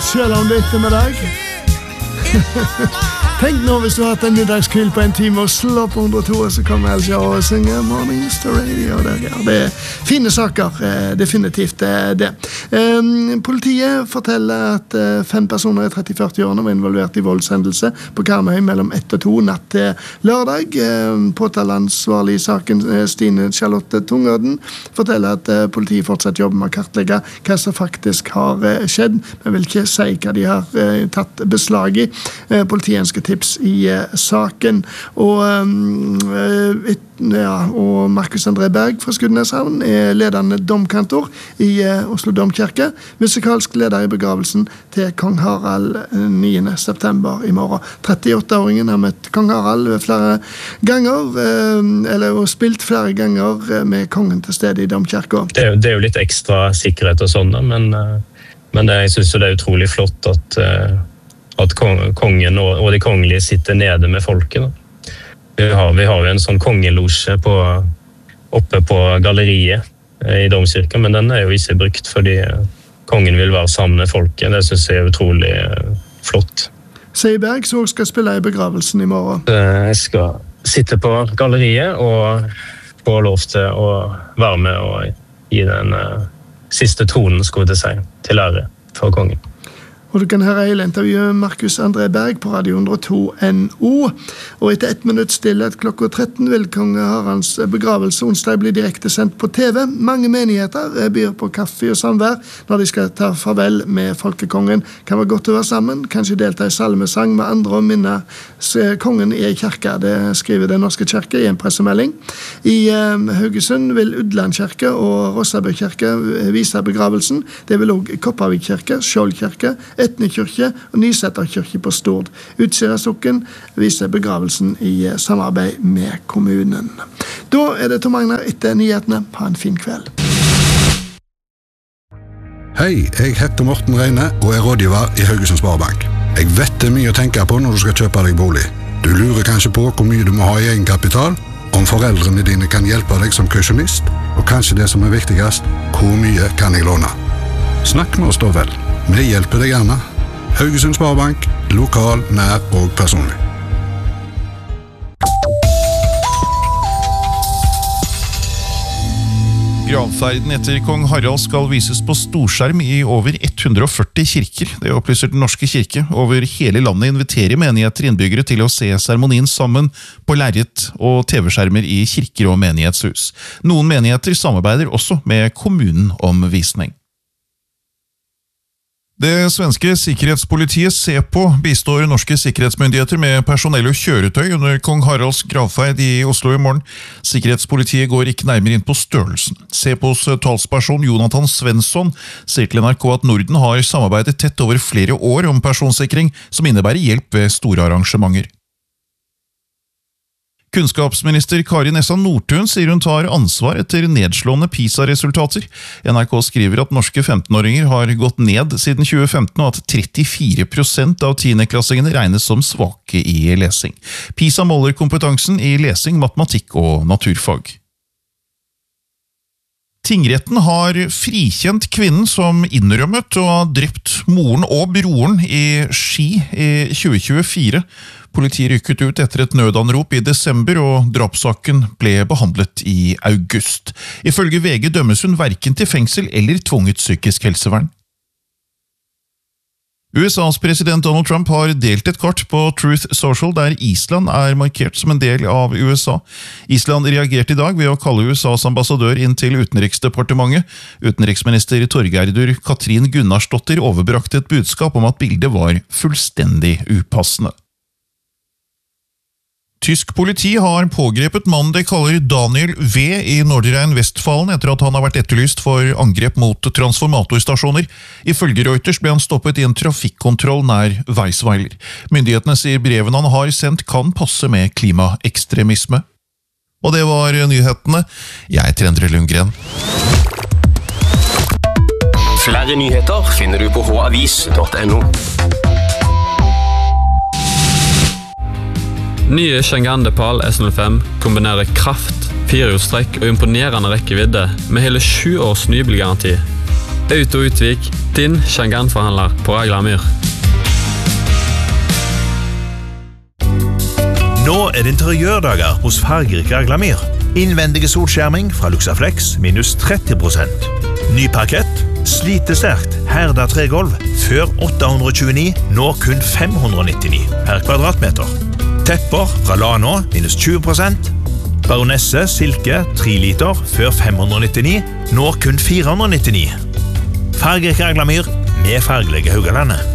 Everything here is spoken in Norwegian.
selv om det er ettermiddag. Tenk nå hvis du har hatt en middagskvil på en time og slå på 102, så kommer Elsa og synger Mornings to Radio. Det er fine saker, definitivt det. Politiet forteller at 5 personer i 30-40-årene var involvert i voldshendelse på Karmøy mellom 1 og 2 natt til lørdag. Påtaleansvarlig i saken Stine Charlotte Tungården forteller at politiet fortsatt jobber med å kartlegge hva som faktisk har skjedd, men vil ikke si hva de har tatt beslag i. Politiet ønsker tips i saken, og Markus André Berg fra Skudeneshavn er ledende domkantor i Oslo Domkirke, musikalsk leder i begravelsen til Kong Harald 9. september i morgen. 38-åringen har møtt Kong Harald flere ganger, og spilt flere ganger med kongen til stede i Domkirka. Det er jo litt ekstra sikkerhet og sånn, men jeg synes det er utrolig flott at kongen og de kongelige sitter nede med folket. Vi har jo en sånn kongelosje oppe på galleriet i Domkirken, men den er jo ikke brukt fordi kongen vil være sammen med folket. Det synes jeg er utrolig flott. Seiberg så skal spille i begravelsen i morgen. Jeg skal sitte på galleriet og få lov til å være med og gi den siste tonen, skulle jeg si, til ære for kongen. Og du kan høre hele intervjuet Markus André Berg på Radio 102.no. Og etter 1 minutt stillhet klokka 13 vil kong Haralds begravelse onsdag bli direkte sendt på TV. Mange menigheter byr på kaffe og samvær når de skal ta farvel med folkekongen. Kan være godt å være sammen, kanskje delta i salmesang med andre og minne kongen i kirke. Det skriver Den norske kirke i en pressemelding. I Haugesund vil Udland kirke og Rossabø kirke vise begravelsen. Det vil også Kopervik kirke, Skjold kirke, Etnekirke og Nysetter kirke på Stord. Utsira-sokken viser begravelsen i samarbeid med kommunen. Da er det Tom Agner etter nyhetene. Ha en fin kveld. Hei, jeg heter Morten Reine og er rådgiver i Haugesund Sparebank. Jeg vet det er mye å tenke på når du skal kjøpe deg bolig. Du lurer kanskje på hvor mye du må ha i egenkapital, om foreldrene dine kan hjelpe deg som kausjonist, og kanskje det som er viktigst, hvor mye kan jeg låne? Snakk med oss da vel. Vi hjelper deg gjerne. Haugesund Sparebank, lokal, nær og personlig. Gravferden etter kong Harald skal vises på storskjerm i over 140 kirker. Det opplyser Den norske kirke. Over hele landet inviterer menigheter innbyggere til å se seremonien sammen på lerret og TV-skjermer i kirker og menighetshus. Noen menigheter samarbeider også med kommunen om visning. Det svenske sikkerhetspolitiet SEPO bistår norske sikkerhetsmyndigheter med personell og kjøretøy under kong Haralds gravferd i Oslo i morgen. Sikkerhetspolitiet går ikke nærmere inn på størrelsen. SEPOs talsperson Jonathan Svensson sier til NRK at Norden har samarbeidet tett over flere år om personsikring som innebærer hjelp ved store arrangementer. Kunnskapsminister Kari Nessa Nordtun sier hun tar ansvar etter nedslående PISA-resultater. NRK skriver at norske 15-åringer har gått ned siden 2015, og at 34% av 10-klassingene regnes som svake i lesing. PISA måler kompetansen i lesing, matematikk og naturfag. Tingretten har frikjent kvinnen som innrømmet å ha drept moren og broren i Ski i 2024. Politiet rykket ut etter et nødanrop i desember, og drapssaken ble behandlet i august. Ifølge VG dømmes hun hverken til fengsel eller tvunget psykisk helsevern. USAs president Donald Trump har delt et kart på Truth Social der Island er markert som en del av USA. Island reagerte i dag ved å kalle USAs ambassadør inn til Utenriksdepartementet. Utenriksminister Torgerdur Katrin Gunnarsdottir overbrakte et budskap om at bildet var fullstendig upassende. Tysk politi har pågrepet mannen de kaller Daniel V. i Nordrhein-Westfalen etter at han har vært etterlyst for angrep mot transformatorstasjoner. Ifølge Reuters ble han stoppet i en trafikkontroll nær Weisweiler. Myndighetene sier breven han har sendt kan passe med klimaekstremisme. Og det var nyhetene. Jeg heter Endre Lundgren. Flere nyheter finner du på havis.no. Nye Chang'an Depal S05 kombinerer kraft, firehjulstrekk og imponerende rekkevidde med hele 7 års nybilgaranti. Auto Utvik, din Schengen-forhandler på Aglamyr. Nå det interiørdager hos fargerike Aglamyr. Innvendige solskjerming fra Luxaflex minus 30%. Ny parkett, slitesterkt, herda tregolv, før 829, nå kun 599 per kvadratmeter. Tepper fra Lano minus 20%. Baronesse silke 3 liter, før 599, nå kun 499. Fargerike Aglamyr med fargelige Haugalandet.